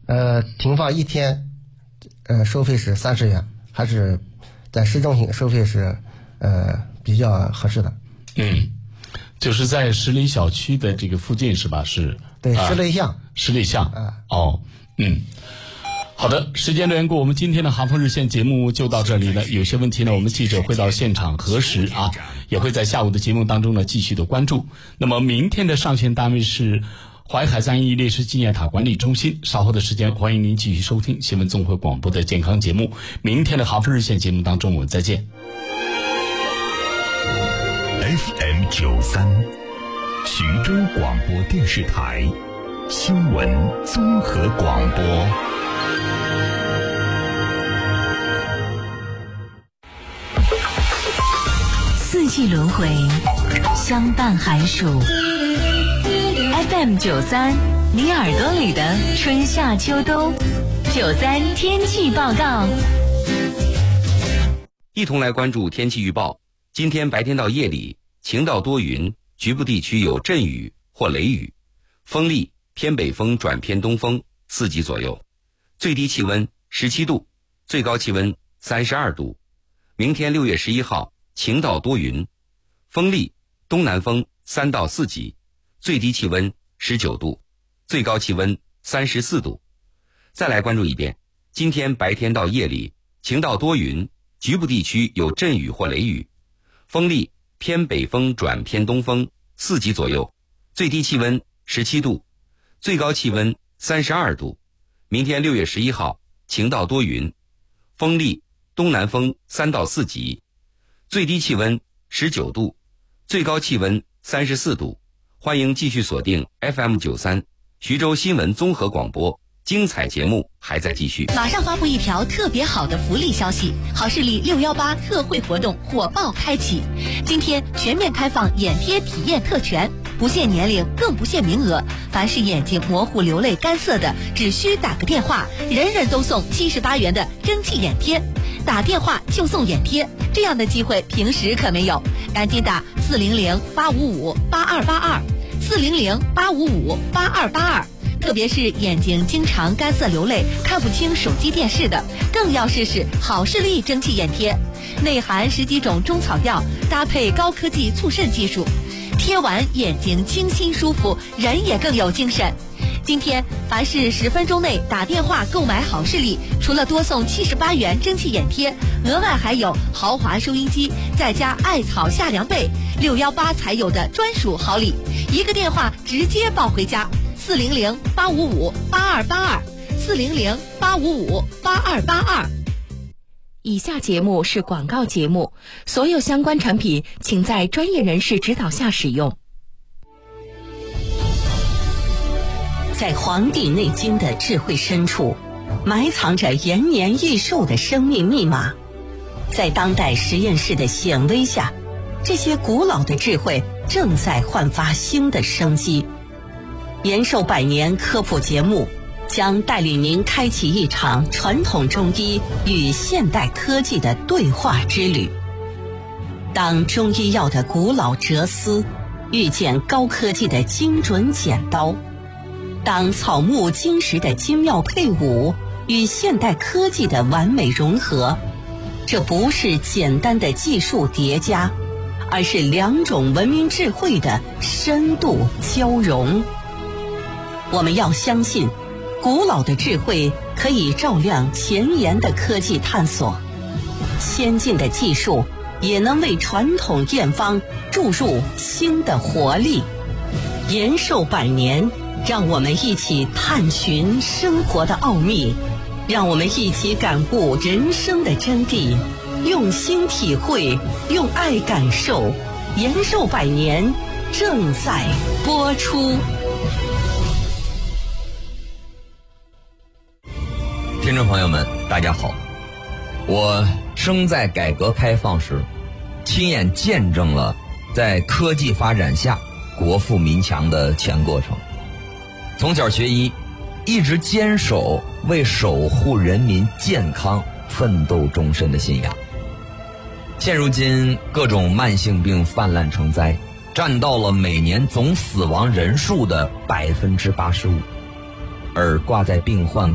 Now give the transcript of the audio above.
停放1天，收费是30元，还是在市中心收费是比较合适的。 就是在十里小区的这个附近是吧？是。 对，十里巷。 十里巷。好的，时间的缘故，我们今天的航风日线节目就到这里了。有些问题呢，我们记者会到现场核实啊，也会在下午的节目当中呢继续的关注。那么明天的上线单位是淮海311烈士纪念塔管理中心。稍后的时间，欢迎您继续收听新闻综合广播的健康节目。明天的航风日线节目当中，我们再见。 FM93，徐州广播电视台新闻综合广播。 四季轮回，相伴寒暑。FM93，你耳朵里的春夏秋冬。93天气报告。 一同来关注天气预报。今天白天到夜里晴到多云，局部地区有阵雨或雷雨，风力偏北风转偏东风，4级左右，最低气温17度，最高气温32度。明天6月11号晴到多云，风力东南风3到4级，最低气温19度，最高气温34度。再来关注一遍，今天白天到夜里晴到多云，局部地区有阵雨或雷雨，风力偏北风转偏东风4级左右，最低气温17度，最高气温32度。明天6月11号晴到多云，风力东南风3到4级，最低气温19度，最高气温34度。欢迎继续锁定 FM93 徐州新闻综合广播，精彩节目还在继续。 马上发布一条特别好的福利消息，好视力618特惠活动火爆开启，今天全面开放眼贴体验特权，不限年龄，更不限名额。凡是眼睛模糊、流泪、干涩的，只需打个电话，人人都送78元的蒸汽眼贴，打电话就送眼贴，这样的机会平时可没有，赶紧打400-855-8282，400-855-8282。特别是眼睛经常干涩流泪、看不清手机电视的，更要试试好视力蒸汽眼贴，内含10几种中草药，搭配高科技促渗技术，贴完眼睛清新舒服，人也更有精神。今天凡是10分钟内打电话购买好视力，除了多送78元蒸汽眼贴，额外还有豪华收音机，再加艾草夏凉被，618才有的专属好礼，一个电话直接抱回家。400-855-8282，400-855-8282。以下节目是广告节目，所有相关产品请在专业人士指导下使用。 在《黄帝内经》的智慧深处，埋藏着延年益寿的生命密码。在当代实验室的显微下，这些古老的智慧正在焕发新的生机。延寿百年科普节目将带领您开启一场传统中医与现代科技的对话之旅。当中医药的古老哲思遇见高科技的精准剪刀，当草木金石的精妙配伍与现代科技的完美融合，这不是简单的技术叠加，而是2种文明智慧的深度交融。我们要相信，古老的智慧可以照亮前沿的科技探索，先进的技术也能为传统验方注入新的活力。延寿百年，让我们一起探寻生活的奥秘，让我们一起感悟人生的真谛，用心体会，用爱感受。延寿百年正在播出。 听众朋友们，大家好，我生在改革开放时，亲眼见证了在科技发展下国富民强的全过程。从小学医，一直坚守为守护人民健康奋斗终身的信仰。现如今各种慢性病泛滥成灾，占到了每年总死亡人数的85%，而挂在病患